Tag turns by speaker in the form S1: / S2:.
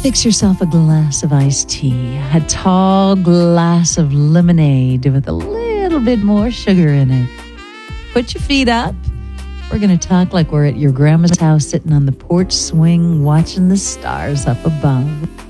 S1: Fix yourself a glass of iced tea, a tall glass of lemonade with a little bit more sugar in it. Put your feet up. We're going to talk like we're at your grandma's house sitting on the porch swing watching the stars up above.